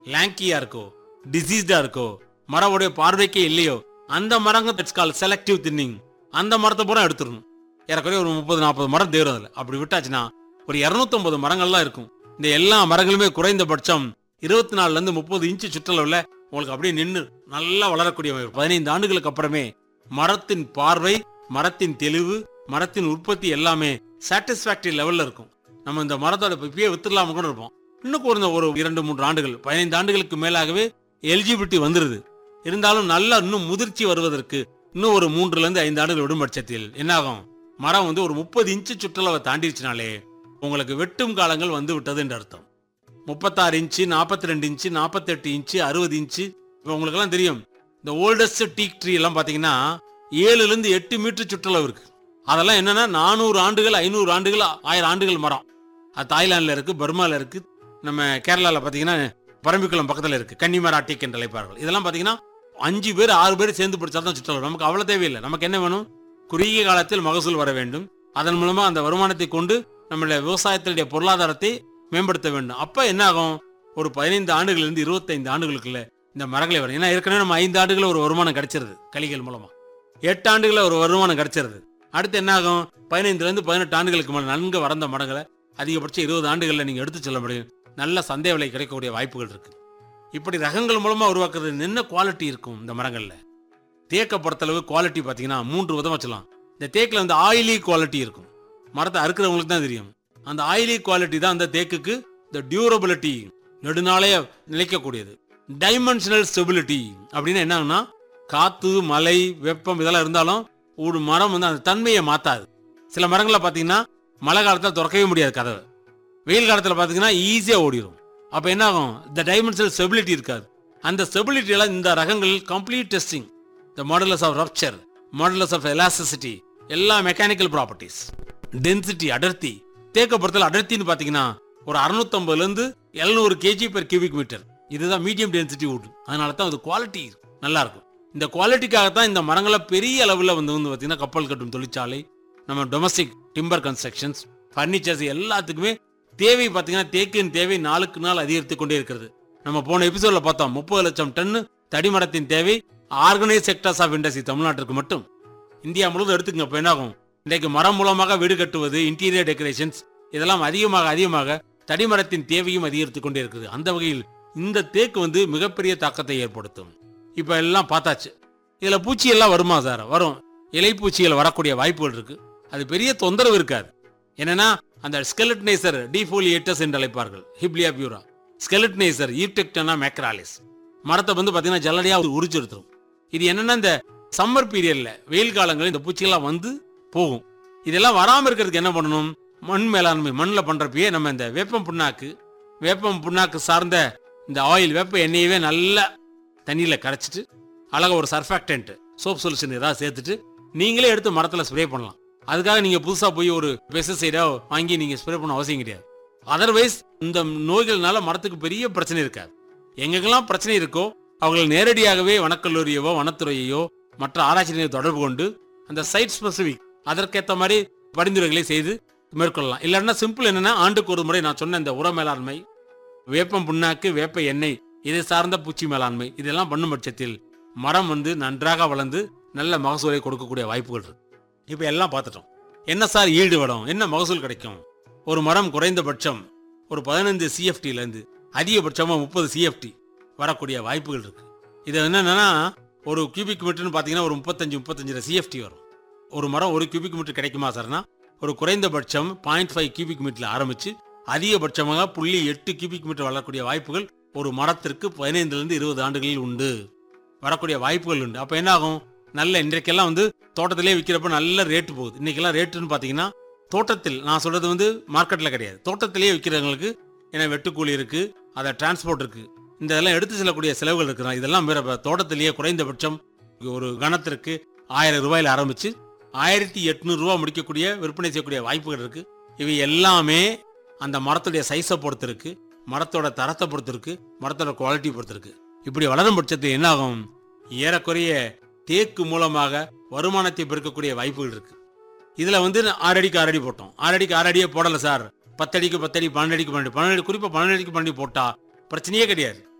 லாங்கியா இருக்கோ, டிசீஸ்டா இருக்கோ, மரவுடைய பார்வைக்கே இல்லையோ, அந்த மரங்க தட்ஸ் கால் செலக்டிவ் தின்னிங். அந்த மரத்தை பூரா எடுத்துடணும். ஏறக்குறைய ஒரு 30-40 மரம் தேரும் அதில். அப்படி விட்டாச்சுன்னா ஒரு 250 மரங்கள்லாம் இருக்கும். இந்த எல்லா மரங்களுமே குறைந்தபட்சம் 24 to 30 இன்ச்சு சுற்றளவுல உங்களுக்கு அப்படியே நின்று நல்லா வளரக்கூடிய 15 ஆண்டுகளுக்கு அப்புறமே மரத்தின் பார்வை, மரத்தின் தெளிவு, மரத்தின் உற்பத்தி எல்லாமே சாட்டிஸ்பாக்டரி லெவல்ல இருக்கும். நம்ம இந்த மரத்தோட இப்பயே வித்துடலாம கூட இருப்போம். இன்னும் ஒரு 2-3 ஆண்டுகள், 15 ஆண்டுகளுக்கு மேலாகவே எலிஜிபிலிட்டி வந்துருது. இருந்தாலும் நல்லா இன்னும் முதிர்ச்சி வருவதற்கு இன்னும் ஒரு 3-5 ஆண்டுகள் விடும் பட்சத்தில் என்னாகும், மரம் ஒரு 30 இன்ச்சு சுற்றளவை தாண்டிடுச்சுனாலே உங்களுக்கு வெட்டும் காலங்கள் வந்து விட்டது என்று அர்த்தம். 36 இன்ச்சு, 42 இன்ச்சு, 48 இன்ச்சு, 60 இன்ச்சு. இப்போ உங்களுக்கு எல்லாம் தெரியும், இந்த ஓல்டஸ்ட் டீக் ட்ரீ எல்லாம் பாத்தீங்கன்னா 7-8 மீட்டர் சுற்றளவு இருக்கு. அதெல்லாம் என்னன்னா 400 ஆண்டுகள், 500 ஆண்டுகள், 1000 ஆண்டுகள் மரம். அது தாய்லாந்துல இருக்கு, பர்மால இருக்கு, நம்ம கேரளால பாத்தீங்கன்னா பரம்பிக்குளம் பக்கத்துல இருக்கு, கன்னிமரா டீக் என்று அழைப்பார்கள். இதெல்லாம் பாத்தீங்கன்னா 5 பேர் 6 பேர் சேர்ந்து பிடிச்சாதான் சுற்றளவு. நமக்கு அவ்வளவு தேவையில்லை. நமக்கு என்ன வேணும், குறுகிய காலத்தில் மகசூல் வர வேண்டும். அதன் மூலமா அந்த வருமானத்தை கொண்டு நம்மளுடைய விவசாயத்தினுடைய பொருளாதாரத்தை மேம்படுத்த வேண்டும். அப்ப என்ன ஆகும், ஒரு 15 ஆண்டுகளிலிருந்து 25 ஆண்டுகளுக்குள்ள இந்த மரங்களை வரும். ஏன்னா ஏற்கனவே நம்ம 5 ஆண்டுகள் ஒரு வருமானம் கிடைச்சிருது கலிகள் மூலமா, 8 ஆண்டுகள ஒரு வருமானம் கிடைச்சிருது. அடுத்து என்ன ஆகும், 15-18 ஆண்டுகளுக்கு மேல நன்கு வளர்ந்த மரங்களை அதிகபட்சம் 20 ஆண்டுகள்ல நீங்க எடுத்து செல்ல முடியும். நல்ல சந்தை விலை கிடைக்கக்கூடிய வாய்ப்புகள் இருக்கு. இப்படி ரகங்கள் மூலமா உருவாக்குறது என்ன குவாலிட்டி இருக்கும் இந்த மரங்கள்ல. தேக்க பொறுத்தளவு குவாலிட்டி பாத்தீங்கன்னா 3 விதமா சொல்லலாம். இந்த தேக்கில் ஆயிலி குவாலிட்டி இருக்கும். மரத்தை அறுக்கிறவங்களுக்கு தான் தெரியும். அந்த ஆயிலி குவாலிட்டி தான் அந்த தேக்குக்கு இந்த டியூரபிலிட்டி, நெடுநாளைய நிலைக்கக்கூடியது. டைமென்ஷனல் ஸ்டெபிலிட்டி அப்படின்னா என்னன்னா, காத்து, மழை, வெப்பம் இதெல்லாம் இருந்தாலும் ஒரு மரம் அந்த தன்மையை மாத்தாது. சில மரங்களை பாத்தீங்கன்னா மழை காலத்தில் திறக்கவே முடியாது கதவை, வெயில் காலத்தில் பாத்தீங்கன்னா ஈஸியா ஓடிடும். அப்ப என்ன ஆகும், இந்த டைமென்ஷனல் ஸ்டெபிலிட்டி இருக்காது. அந்த ஸ்டெபிலிட்டி எல்லாம் இந்த ரகங்கள் complete testing, the modulus of rupture, modulus of elasticity, எல்லா மெக்கானிக்கல் ப்ராப்பர்ட்டிஸ், டென்சிட்டி, அடர்த்தி. தேக்க பொறுத்தல அடர்த்தின்னு பாத்தீங்கன்னா ஒரு 650 to 700 kg per cubic meter. இதுதான் மீடியம் டென்சிட்டி வுட். அதனால தான் அது குவாலிட்டி நல்லா இருக்கும். இந்த குவாலிட்டிக்காகத்தான் இந்த மரங்களை பெரிய அளவில் பாத்தீங்கன்னா கப்பல் கட்டும் தொழிற்சாலை, நம்ம டொமஸ்டிக் டிம்பர் கன்ஸ்ட்ரக்ஷன்ஸ், பர்னிச்சர்ஸ் எல்லாத்துக்குமே தேவை பாத்தீங்கன்னா தேக்கின் தேவை நாளுக்கு நாள் அதிகரித்து கொண்டே இருக்கிறது. நம்ம போன எபிசோட்ல பார்த்தோம் 30 லட்சம் டன் தடிமரத்தின் தேவை ஆர்கனைஸ் செக்டர்ஸ் ஆஃப் இண்டஸ்ட்ரி தமிழ்நாட்டிற்கு மட்டும். இந்தியா முழுவதும் எடுத்துக்கங்க. இப்போ என்னாகும், இன்றைக்கு மரம் மூலமாக வீடு கட்டுவது, இன்டீரியர் டெக்கரேஷன்ஸ் இதெல்லாம் அதிகமாக தடிமரத்தின் தேவையும் அதிகரித்து கொண்டே இருக்குது. அந்த வகையில் இந்த தேக்கு மிகப்பெரிய தாக்கத்தை ஏற்படுத்தும். இப்ப எல்லாம் பார்த்தாச்சு. இதுல பூச்சி எல்லாம் வருமா சார்? வரும். இலைப்பூச்சிகள் வரக்கூடிய வாய்ப்புகள் இருக்கு. அது பெரிய தொந்தரவு இருக்காது. என்னன்னா அந்த ஸ்கெலட்னைசர், டிஃபோலியேட்டர்ஸ் என்று அழைப்பார்கள், ஹிப்லியா பியூரா, ஸ்கெலட்னைசர், ஈர்டெக்டனா மேக்ராலிஸ், மரத்தை பாத்தீங்கன்னா ஜல்லடியா உரிச்சு எடுத்துரும். இது என்னன்னா இந்த சம்மர் பீரியட்ல, வெயில் காலங்களில் இந்த பூச்சிகள்லாம் போகும். இதெல்லாம் வராம இருக்கிறதுக்கு என்ன பண்ணணும், மண் மேலாண்மை, மண்ணில் பண்றப்பயே நம்ம இந்த வேப்பம் புண்ணாக்கு சார்ந்த இந்த ஆயில், வேப்ப எண்ணெயவே நல்லா தண்ணியில கரைச்சிட்டு அழகா ஒரு சர்ஃபாக்டன்ட், சோப் சொல்யூஷன் ஏதாவது சேர்த்துட்டு நீங்களே எடுத்து மரத்துல ஸ்ப்ரே பண்ணலாம். அதுக்காக நீங்க புதுசா போய் ஒரு பெஸ்டிசைடா வாங்கி நீங்க ஸ்ப்ரே பண்ண அவசியம் கிடையாது. அதர்வைஸ் இந்த நோய்கள்னால மரத்துக்கு பெரிய பிரச்சனை இருக்காது. எங்கெல்லாம் பிரச்சனை இருக்கோ அவர்கள் நேரடியாகவே வனக்கல்லூரியோ வனத்துறையோ மற்ற ஆராய்ச்சி நிலையத்தை தொடர்பு கொண்டு அந்த சைட் ஸ்பெசிபிக் அதற்கேற்ற மாதிரி பரிந்துரைகளை செய்து மேற்கொள்ளலாம். இல்லைன்னா சிம்பிள் என்னன்னா, ஆண்டுக்கு ஒரு முறை நான் சொன்ன இந்த உர மேலாண்மை, வேப்பம் புண்ணாக்கு, வேப்ப எண்ணெய், இதை சார்ந்த பூச்சி மேலாண்மை இதெல்லாம் பண்ணும் பட்சத்தில் மரம் நன்றாக வளர்ந்து நல்ல மகசூலை கொடுக்கக்கூடிய வாய்ப்புகள் இருக்கு. இப்ப எல்லாம் பார்த்துட்டோம். என்ன சார் ஈல்டு வரும், என்ன மகசூல் கிடைக்கும்? ஒரு மரம் குறைந்தபட்சம் ஒரு 15 CFT இருந்து அதிகபட்சமா 30 CFT வரக்கூடிய வாய்ப்புகள் இருக்கு. இது என்னன்னா, ஒரு கியூபிக் மீட்டர்னு பாத்தீங்கன்னா ஒரு 35 CFT வரும். ஒரு மரம் 1 கியூபிக் மீட்டர் கிடைக்குமா சார்னா, ஒரு குறைந்தபட்சம் 0.5 கியூபிக் மீட்டர்ல ஆரம்பிச்சு அதிகபட்சமாக 0.8 கியூபிக் மீட்டர் வளரக்கூடிய வாய்ப்புகள் ஒரு மரத்திற்கு 15 to 20 ஆண்டுகளில் உண்டு, வரக்கூடிய வாய்ப்புகள் உண்டு. அப்ப என்ன ஆகும், நல்ல இன்றைக்கெல்லாம் தோட்டத்திலே விற்கிறப்ப நல்ல ரேட்டு போகுது. இன்னைக்கெல்லாம் ரேட்டுன்னு பாத்தீங்கன்னா, தோட்டத்தில் நான் சொல்றது மார்க்கெட்ல கிடையாது, தோட்டத்திலேயே விற்கிறவங்களுக்கு ஏன்னா வெட்டுக்கூலி இருக்கு, அதை டிரான்ஸ்போர்ட் இருக்கு, இந்த இதெல்லாம் எடுத்து செல்லக்கூடிய செலவுகள் இருக்கு. இதெல்லாம் தோட்டத்திலேயே குறைந்தபட்சம் ஒரு கணத்திற்கு 1000 ரூபாயில ஆரம்பிச்சு 1800 ரூபாய் முடிக்கக்கூடிய விற்பனை செய்யக்கூடிய வாய்ப்புகள் இருக்கு. இவை எல்லாமே அந்த மரத்துடைய சைஸை பொறுத்து இருக்கு, மரத்தோட தரத்தை பொறுத்து இருக்கு, மரத்தோட குவாலிட்டி பொறுத்து இருக்கு. இப்படி வளரும் பட்சத்தில் என்ன ஆகும், ஏறக்குறைய தேக்கு மூலமாக வருமானத்தை பெருக்கக்கூடிய வாய்ப்புகள் இருக்கு. இதுல 6 அடிக்கு 6 அடி போட்டோம், 6 அடிக்கு 6 அடியே போடல சார், 10 அடிக்கு 10 அடி, 12 அடிக்கு 12 அடி, குறிப்பா 12 அடிக்கு 12 போட்டா பிரச்சனையே கிடையாது.